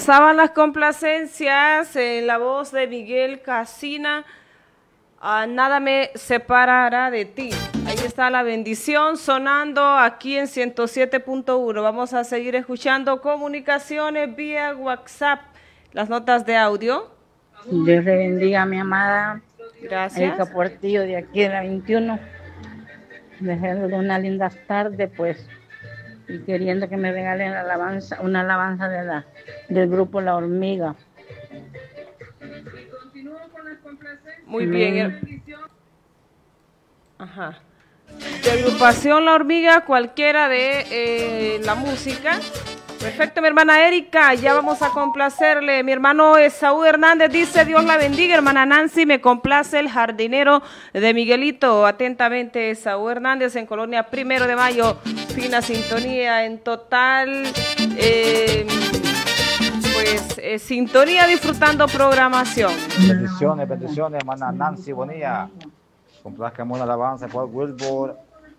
comenzaban las complacencias en la voz de Miguel Casina. Nada me separará de ti. Ahí está la bendición sonando aquí en 107.1. Vamos a seguir escuchando comunicaciones vía WhatsApp, las notas de audio. Dios le bendiga a mi amada Gracias. Erika Portillo de aquí de la 21. Deseándole una linda tarde, pues, y queriendo que me regalen una alabanza del grupo La Hormiga. Muy bien. Ajá. De agrupación La Hormiga, cualquiera de la música. Perfecto, mi hermana Erika, ya vamos a complacerle. Mi hermano Esaú Hernández dice, Dios la bendiga. Hermana Nancy, me complace El jardinero de Miguelito. Atentamente, Esaú Hernández, en Colonia 1 de Mayo. Fina sintonía en total, sintonía disfrutando programación. Bendiciones, hermana Nancy Bonilla. Complazcamos la alabanza por Wilbur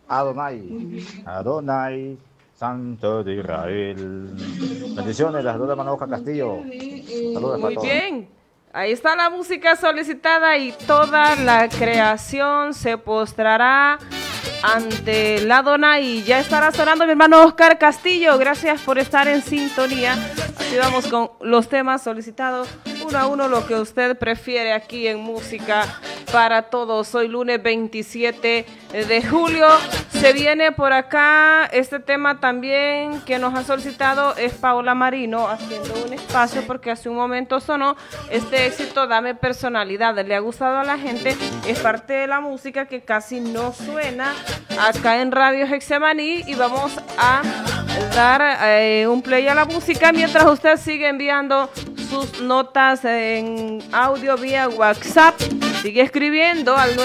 Adonai, Santo de Israel. Bendiciones, las dos de Manoja Castillo. Saludos para todos. Muy bien, ahí está la música solicitada y toda la creación se postrará ante la Adonai. Ya estará sonando mi hermano Oscar Castillo. Gracias por estar en sintonía. Así vamos con los temas solicitados uno a uno, lo que usted prefiere aquí en Música para Todos. Hoy lunes 27 de julio. Se viene por acá este tema también que nos ha solicitado es Paola Marino, haciendo un espacio porque hace un momento sonó este éxito Dame Personalidad. Le ha gustado a la gente, es parte de la música que casi no suena acá en Radio Hexemaní, y vamos a dar un play a la música mientras usted sigue enviando sus notas en audio vía WhatsApp. Sigue escribiendo al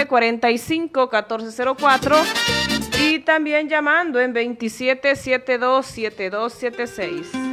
9945-1404 y también llamando en 2772-7276.